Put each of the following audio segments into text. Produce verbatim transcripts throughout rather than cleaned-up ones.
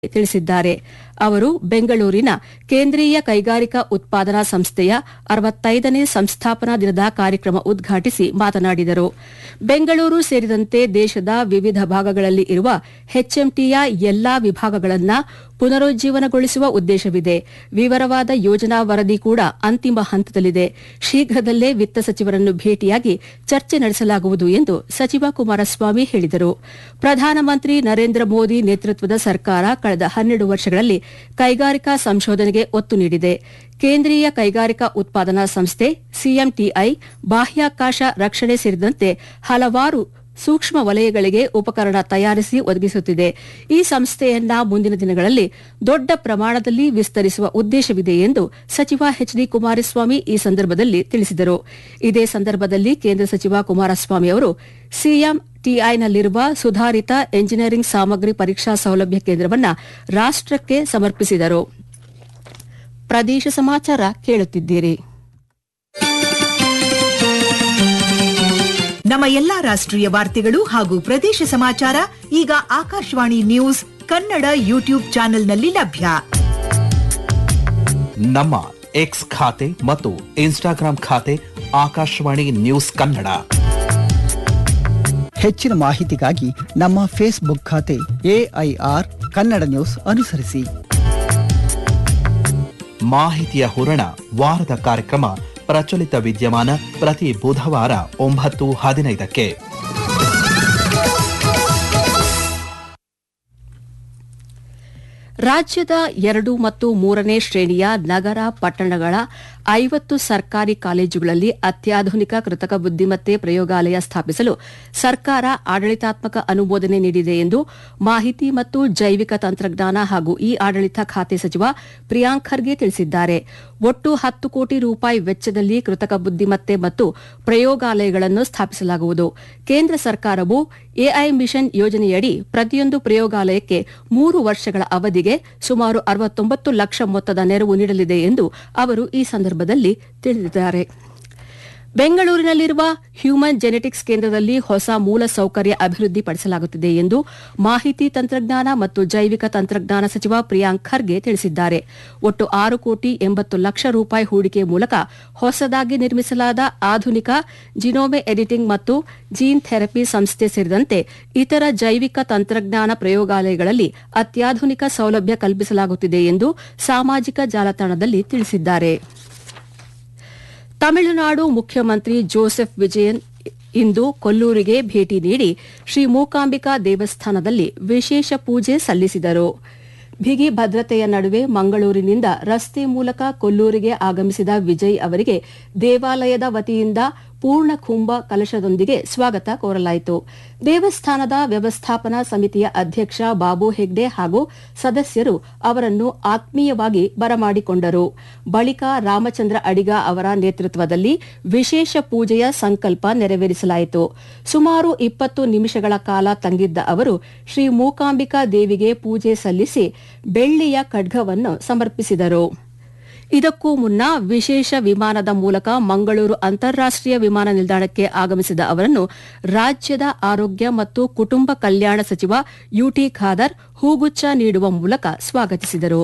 ತಿಳಿಸಿದ್ದಾರೆ. ಅವರು ಬೆಂಗಳೂರಿನ ಕೇಂದ್ರೀಯ ಕೈಗಾರಿಕಾ ಉತ್ಪಾದನಾ ಸಂಸ್ಥೆಯ ಅರವತ್ತೈದನೇ ಸಂಸ್ಥಾಪನಾ ದಿನದ ಕಾರ್ಯಕ್ರಮ ಉದ್ಘಾಟಿಸಿ ಮಾತನಾಡಿದರು. ಬೆಂಗಳೂರು ಸೇರಿದಂತೆ ದೇಶದ ವಿವಿಧ ಭಾಗಗಳಲ್ಲಿ ಇರುವ ಎಚ್ಎಂಟಿಯ ಎಲ್ಲಾ ವಿಭಾಗಗಳನ್ನು ಪುನರುಜ್ಜೀವನಗೊಳಿಸುವ ಉದ್ದೇಶವಿದೆ. ವಿವರವಾದ ಯೋಜನಾ ವರದಿ ಕೂಡ ಅಂತಿಮ ಹಂತದಲ್ಲಿದೆ. ಶೀಘ್ರದಲ್ಲೇ ವಿತ್ತ ಸಚಿವರನ್ನು ಭೇಟಿಯಾಗಿ ಚರ್ಚೆ ನಡೆಸಲಾಗುವುದು ಎಂದು ಸಚಿವ ಕುಮಾರಸ್ವಾಮಿ ಹೇಳಿದರು. ಪ್ರಧಾನಮಂತ್ರಿ ನರೇಂದ್ರ ಮೋದಿ ನೇತೃತ್ವದ ಸರ್ಕಾರ ಕಳೆದ ಹನ್ನೆರಡು ವರ್ಷಗಳಲ್ಲಿ ಕೈಗಾರಿಕಾ ಸಂಶೋಧನೆಗೆ ಒತ್ತು ನೀಡಿದೆ. ಕೇಂದ್ರೀಯ ಕೈಗಾರಿಕಾ ಉತ್ಪಾದನಾ ಸಂಸ್ಥೆ ಸಿಎಂಟಿಐ ಬಾಹ್ಯಾಕಾಶ ರಕ್ಷಣೆ ಸೇರಿದಂತೆ ಹಲವಾರು ಸೂಕ್ಷ್ಮ ವಲಯಗಳಿಗೆ ಉಪಕರಣ ತಯಾರಿಸಿ ಒದಗಿಸುತ್ತಿದೆ. ಈ ಸಂಸ್ಥೆಯನ್ನ ಮುಂದಿನ ದಿನಗಳಲ್ಲಿ ದೊಡ್ಡ ಪ್ರಮಾಣದಲ್ಲಿ ವಿಸ್ತರಿಸುವ ಉದ್ದೇಶವಿದೆ ಎಂದು ಸಚಿವ ಎಚ್ ಡಿ ಕುಮಾರಸ್ವಾಮಿ ಈ ಸಂದರ್ಭದಲ್ಲಿ ತಿಳಿಸಿದರು. ಇದೇ ಸಂದರ್ಭದಲ್ಲಿ ಕೇಂದ್ರ ಸಚಿವ ಕುಮಾರಸ್ವಾಮಿ ಅವರು ಸಿಎಂಟಿಐನಲ್ಲಿರುವ ಸುಧಾರಿತ ಎಂಜಿನಿಯರಿಂಗ್ ಸಾಮಗ್ರಿ ಪರೀಕ್ಷಾ ಸೌಲಭ್ಯ ಕೇಂದ್ರವನ್ನು ರಾಷ್ಟಕ್ಕೆ ಸಮರ್ಪಿಸಿದರು. ಪ್ರದೇಶ ಸಮಾಚಾರ ಕೇಳುತ್ತಿದ್ದೀರಿ. ನಮ್ಮ ಎಲ್ಲಾ ರಾಷ್ಟ್ರೀಯ ವಾರ್ತೆಗಳು ಹಾಗೂ ಪ್ರದೇಶ ಸಮಾಚಾರ ಈಗ ಆಕಾಶವಾಣಿ ನ್ಯೂಸ್ ಕನ್ನಡ ಯೂಟ್ಯೂಬ್ ಚಾನೆಲ್ನಲ್ಲಿ ಲಭ್ಯ. ನಮ್ಮ ಎಕ್ಸ್ ಖಾತೆ ಮತ್ತು ಇನ್ಸ್ಟಾಗ್ರಾಂ ಖಾತೆ ಆಕಾಶವಾಣಿ ನ್ಯೂಸ್ ಕನ್ನಡ. ಹೆಚ್ಚಿನ ಮಾಹಿತಿಗಾಗಿ ನಮ್ಮ ಫೇಸ್ಬುಕ್ ಖಾತೆ ಎಐಆರ್ ಕನ್ನಡ ನ್ಯೂಸ್ ಅನುಸರಿಸಿ. ಮಾಹಿತಿಯ ಹೂರಣ ವಾರದ ಕಾರ್ಯಕ್ರಮ ಪ್ರಚಲಿತ ವಿದ್ಯಮಾನ ಪ್ರತಿ ಬುಧವಾರ ಒಂಬತ್ತು ಹದಿನೈದಕ್ಕೆ. ರಾಜ್ಯದ ಎರಡು ಮತ್ತು ಮೂರನೇ ಶ್ರೇಣಿಯ ನಗರ ಪಟ್ಟಣಗಳ ಐವತ್ತು ಸರ್ಕಾರಿ ಕಾಲೇಜುಗಳಲ್ಲಿ ಅತ್ಯಾಧುನಿಕ ಕೃತಕ ಬುದ್ದಿಮತ್ತೆ ಪ್ರಯೋಗಾಲಯ ಸ್ಥಾಪಿಸಲು ಸರ್ಕಾರ ಆಡಳಿತಾತ್ಮಕ ಅನುಮೋದನೆ ನೀಡಿದೆ ಎಂದು ಮಾಹಿತಿ ಮತ್ತು ಜೈವಿಕ ತಂತ್ರಜ್ಞಾನ ಹಾಗೂ ಇ ಆಡಳಿತ ಖಾತೆ ಸಚಿವ ಪ್ರಿಯಾಂಕ್ ಖರ್ಗೆ ತಿಳಿಸಿದ್ದಾರೆ. ಒಟ್ಟು ಹತ್ತು ಕೋಟಿ ರೂಪಾಯಿ ವೆಚ್ಚದಲ್ಲಿ ಕೃತಕ ಬುದ್ದಿಮತ್ತೆ ಮತ್ತು ಪ್ರಯೋಗಾಲಯಗಳನ್ನು ಸ್ಥಾಪಿಸಲಾಗುವುದು. ಕೇಂದ್ರ ಸರ್ಕಾರವು ಎಐ ಮಿಷನ್ ಯೋಜನೆಯಡಿ ಪ್ರತಿಯೊಂದು ಪ್ರಯೋಗಾಲಯಕ್ಕೆ ಮೂರು ವರ್ಷಗಳ ಅವಧಿಗೆ ಸುಮಾರು ಅರವತ್ತೊಂಬತ್ತು ಲಕ್ಷ ಮೊತ್ತದ ನೆರವು ನೀಡಲಿದೆ ಎಂದು ಅವರು ಈ ಸಂದರ್ಭದಲ್ಲಿ ತಿಳಿಸಿದ್ದಾರೆ. ಬೆಂಗಳೂರಿನಲ್ಲಿರುವ ಹ್ಯೂಮನ್ ಜೆನೆಟಿಕ್ಸ್ ಕೇಂದ್ರದಲ್ಲಿ ಹೊಸ ಮೂಲ ಸೌಕರ್ಯ ಅಭಿವೃದ್ಧಿಪಡಿಸಲಾಗುತ್ತಿದೆ ಎಂದು ಮಾಹಿತಿ ತಂತ್ರಜ್ಞಾನ ಮತ್ತು ಜೈವಿಕ ತಂತ್ರಜ್ಞಾನ ಸಚಿವ ಪ್ರಿಯಾಂಕ್ ಖರ್ಗೆ ತಿಳಿಸಿದ್ದಾರೆ. ಒಟ್ಟು ಆರು ಕೋಟಿ ಎಂಬತ್ತು ಲಕ್ಷ ರೂಪಾಯಿ ಹೂಡಿಕೆ ಮೂಲಕ ಹೊಸದಾಗಿ ನಿರ್ಮಿಸಲಾದ ಆಧುನಿಕ ಜಿನೋಮೆ ಎಡಿಟಿಂಗ್ ಮತ್ತು ಜೀನ್ ಥೆರಪಿ ಸಂಸ್ಥೆ ಸೇರಿದಂತೆ ಇತರ ಜೈವಿಕ ತಂತ್ರಜ್ಞಾನ ಪ್ರಯೋಗಾಲಯಗಳಲ್ಲಿ ಅತ್ಯಾಧುನಿಕ ಸೌಲಭ್ಯ ಕಲ್ಪಿಸಲಾಗುತ್ತಿದೆ ಎಂದು ಸಾಮಾಜಿಕ ಜಾಲತಾಣದಲ್ಲಿ ತಿಳಿಸಿದ್ದಾರೆ. ತಮಿಳುನಾಡು ಮುಖ್ಯಮಂತ್ರಿ ಜೋಸೆಫ್ ವಿಜಯನ್ ಇಂದು ಕೊಲ್ಲೂರಿಗೆ ಭೇಟಿ ನೀಡಿ ಶ್ರೀ ಮೂಕಾಂಬಿಕಾ ದೇವಸ್ಥಾನದಲ್ಲಿ ವಿಶೇಷ ಪೂಜೆ ಸಲ್ಲಿಸಿದರು. ಬಿಗಿ ಭದ್ರತೆಯ ನಡುವೆ ಮಂಗಳೂರಿನಿಂದ ರಸ್ತೆ ಮೂಲಕ ಕೊಲ್ಲೂರಿಗೆ ಆಗಮಿಸಿದ ವಿಜಯ್ ಅವರಿಗೆ ದೇವಾಲಯದ ವತಿಯಿಂದ ಪೂರ್ಣ ಕುಂಭ ಕಲಶದೊಂದಿಗೆ ಸ್ವಾಗತ ಕೋರಲಾಯಿತು. ದೇವಸ್ಥಾನದ ವ್ಯವಸ್ಥಾಪನಾ ಸಮಿತಿಯ ಅಧ್ಯಕ್ಷ ಬಾಬು ಹೆಗ್ಡೆ ಹಾಗೂ ಸದಸ್ಯರು ಅವರನ್ನು ಆತ್ಮೀಯವಾಗಿ ಬರಮಾಡಿಕೊಂಡರು. ಬಳಿಕ ರಾಮಚಂದ್ರ ಅಡಿಗ ಅವರ ನೇತೃತ್ವದಲ್ಲಿ ವಿಶೇಷ ಪೂಜೆಯ ಸಂಕಲ್ಪ ನೆರವೇರಿಸಲಾಯಿತು. ಸುಮಾರು ಇಪ್ಪತ್ತು ನಿಮಿಷಗಳ ಕಾಲ ತಂಗಿದ್ದ ಅವರು ಶ್ರೀ ಮೂಕಾಂಬಿಕಾ ದೇವಿಗೆ ಪೂಜೆ ಸಲ್ಲಿಸಿ ಬೆಳ್ಳಿಯ ಖಡ್ಗವನ್ನು ಸಮರ್ಪಿಸಿದರು. ಇದಕ್ಕೂ ಮುನ್ನ ವಿಶೇಷ ವಿಮಾನದ ಮೂಲಕ ಮಂಗಳೂರು ಅಂತಾರಾಷ್ಟೀಯ ವಿಮಾನ ನಿಲ್ದಾಣಕ್ಕೆ ಆಗಮಿಸಿದ ಅವರನ್ನು ರಾಜ್ಯದ ಆರೋಗ್ಯ ಮತ್ತು ಕುಟುಂಬ ಕಲ್ಯಾಣ ಸಚಿವ ಯುಟಿ ಖಾದರ್ ಹೂಗುಚ್ಛ ನೀಡುವ ಮೂಲಕ ಸ್ವಾಗತಿಸಿದರು.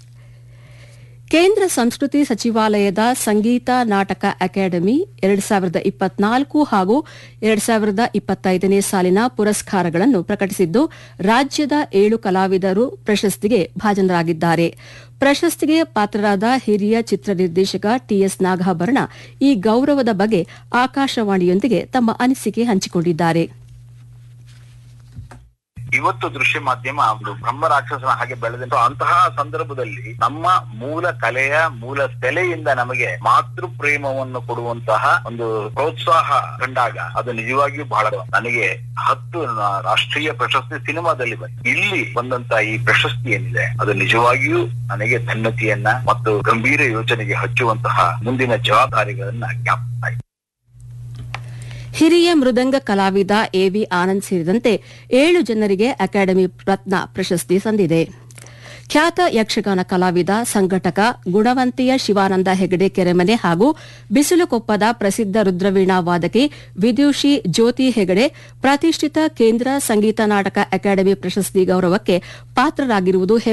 ಕೇಂದ್ರ ಸಂಸ್ಕೃತಿ ಸಚಿವಾಲಯದ ಸಂಗೀತ ನಾಟಕ ಅಕಾಡೆಮಿ ಎರಡು ಸಾವಿರದ ಇಪ್ಪತ್ನಾಲ್ಕು ಹಾಗೂ ಎರಡು ಸಾವಿರದ ಇಪ್ಪತ್ತೈದನೇ ಸಾಲಿನ ಪುರಸ್ಕಾರಗಳನ್ನು ಪ್ರಕಟಿಸಿದ್ದು, ರಾಜ್ಯದ ಏಳು ಕಲಾವಿದರು ಪ್ರಶಸ್ತಿಗೆ ಭಾಜನರಾಗಿದ್ದಾರೆ. ಪ್ರಶಸ್ತಿಗೆ ಪಾತ್ರರಾದ ಹಿರಿಯ ಚಿತ್ರ ನಿರ್ದೇಶಕ ಟಿಎಸ್ ನಾಗಾಭರಣ ಈ ಗೌರವದ ಬಗ್ಗೆ ಆಕಾಶವಾಣಿಯೊಂದಿಗೆ ತಮ್ಮ ಅನಿಸಿಕೆ ಹಂಚಿಕೊಂಡಿದ್ದಾರೆ. ಇವತ್ತು ದೃಶ್ಯ ಮಾಧ್ಯಮ ಒಂದು ಬ್ರಹ್ಮ ರಾಕ್ಷಸನ ಹಾಗೆ ಬೆಳೆದಂತ ಅಂತಹ ಸಂದರ್ಭದಲ್ಲಿ ನಮ್ಮ ಮೂಲ ಕಲೆಯ ಮೂಲ ಸೆಲೆಯಿಂದ ನಮಗೆ ಮಾತೃ ಪ್ರೇಮವನ್ನು ಕೊಡುವಂತಹ ಒಂದು ಪ್ರೋತ್ಸಾಹ ಕಂಡಾಗ ಅದು ನಿಜವಾಗಿಯೂ ಬಹಳ. ನನಗೆ ಹತ್ತು ರಾಷ್ಟ್ರೀಯ ಪ್ರಶಸ್ತಿ ಸಿನಿಮಾದಲ್ಲಿ ಬಂದಿದೆ. ಇಲ್ಲಿ ಬಂದಂತ ಈ ಪ್ರಶಸ್ತಿ ಏನಿದೆ ಅದು ನಿಜವಾಗಿಯೂ ನನಗೆ ಧನ್ಯತೆಯನ್ನ ಮತ್ತು ಗಂಭೀರ ಯೋಚನೆಗೆ ಹಚ್ಚುವಂತಹ ಮುಂದಿನ ಜವಾಬ್ದಾರಿಗಳನ್ನ ಜ್ಞಾಪಿಸ್ತಾ ಇದೆ. ಹಿರಿಯ ಮೃದಂಗ ಕಲಾವಿದ ಎವಿ ಆನಂದ್ ಸೇರಿದಂತೆ ಏಳು ಜನರಿಗೆ ಅಕಾಡೆಮಿ ರತ್ನ ಪ್ರಶಸ್ತಿ ಸಂದಿದೆ. ಖ್ಯಾತ ಯಕ್ಷಗಾನ ಕಲಾವಿದ ಸಂಘಟಕ ಗುಣವಂತಿಯ ಶಿವಾನಂದ ಹೆಗಡೆ ಕೆರೆಮನೆ ಹಾಗೂ ಬಿಸಿಲುಕೊಪ್ಪದ ಪ್ರಸಿದ್ಧ ರುದ್ರವೀಣಾ ವಾದಕಿ ವಿದ್ಯುಷಿ ಜ್ಯೋತಿ ಹೆಗಡೆ ಪ್ರತಿಷ್ಠಿತ ಕೇಂದ್ರ ಸಂಗೀತ ನಾಟಕ ಅಕಾಡೆಮಿ ಪ್ರಶಸ್ತಿ ಗೌರವಕ್ಕೆ ಪಾತ್ರರಾಗಿರುವುದು